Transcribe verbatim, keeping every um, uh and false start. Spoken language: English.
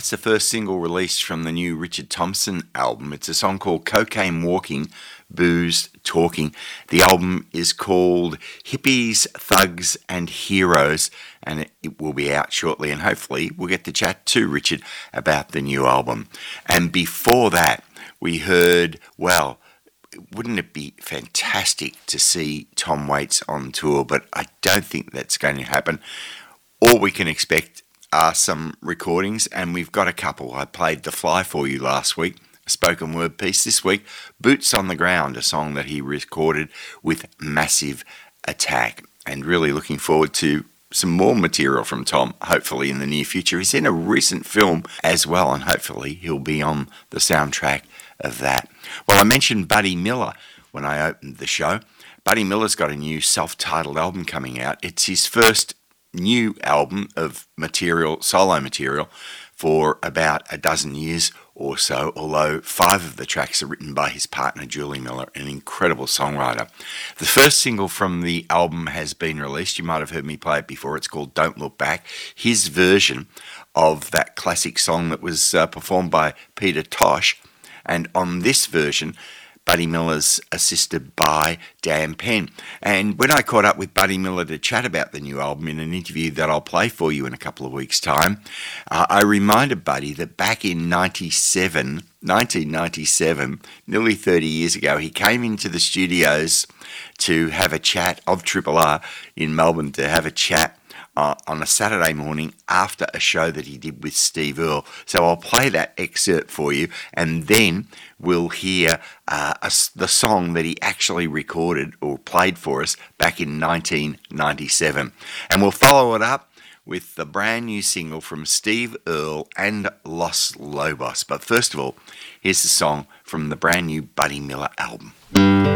It's the first single released from the new Richard Thompson album. It's a song called Cocaine Walking, Booze Talking. The album is called Hippies, Thugs and Heroes, and it, it will be out shortly, and hopefully we'll get to chat to Richard about the new album. And before that, we heard, well, wouldn't it be fantastic to see Tom Waits on tour? But I don't think that's going to happen. All we can expect are some recordings, and we've got a couple. I played The Fly for you last week, a spoken word piece. This week, Boots on the Ground, a song that he recorded with Massive Attack. And really looking forward to some more material from Tom, hopefully in the near future. He's in a recent film as well, and hopefully he'll be on the soundtrack of that. Well, I mentioned Buddy Miller when I opened the show. Buddy Miller's got a new self-titled album coming out. It's his first new album of material, solo material, for about a dozen years or so, although five of the tracks are written by his partner Julie Miller, an incredible songwriter. The first single from the album has been released. You might have heard me play it before. It's called Don't Look Back. His version of that classic song that was uh, performed by Peter Tosh. And on this version, Buddy Miller's assisted by Dan Penn. And when I caught up with Buddy Miller to chat about the new album in an interview that I'll play for you in a couple of weeks' time, uh, I reminded Buddy that back in ninety-seven, nineteen ninety-seven, nearly thirty years ago, he came into the studios to have a chat of Triple R in Melbourne, to have a chat Uh, on a Saturday morning after a show that he did with Steve Earle. So I'll play that excerpt for you, and then we'll hear uh, a, the song that he actually recorded or played for us back in nineteen ninety-seven. And we'll follow it up with the brand new single from Steve Earle and Los Lobos. But first of all, here's the song from the brand new Buddy Miller album.